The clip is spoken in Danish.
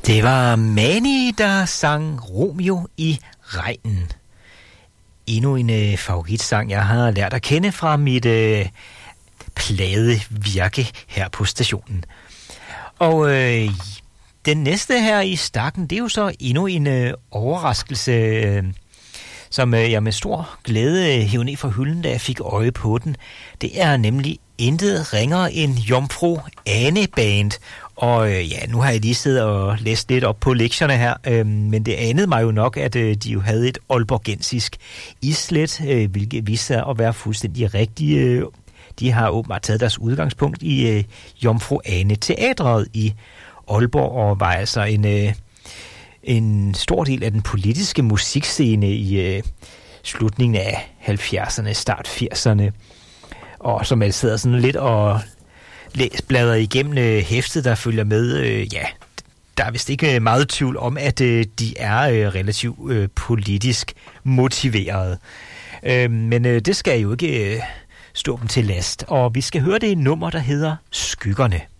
Det var Mani, der sang Romeo i regnen. Endnu en favoritsang, jeg har lært at kende fra mit pladevirke her på stationen. Og den næste her i stakken, det er jo så endnu en overraskelse, som jeg med stor glæde hævde ned fra hylden, da jeg fik øje på den. Det er nemlig intet ringere end Jomfru Ane Band. Og nu har jeg lige siddet og læst lidt op på lektierne her, men det anede mig jo nok, at de jo havde et aalborgensisk islet, hvilket viste sig at være fuldstændig rigtige. De har åbenbart taget deres udgangspunkt i Jomfru Ane Teatret i Aalborg, og var altså en stor del af den politiske musikscene i slutningen af 70'erne, start 80'erne, og som jeg sidder sådan lidt og bladrer igennem hæftet, der følger med. Der er vist ikke meget tvivl om, at de er relativt politisk motiverede. Men det skal jo ikke stå dem til last. Og vi skal høre det nummer, der hedder Skyggerne.